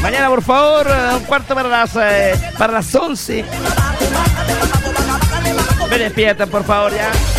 Mañana, por favor, un cuarto para las 11. Me despiertan, por favor, ya.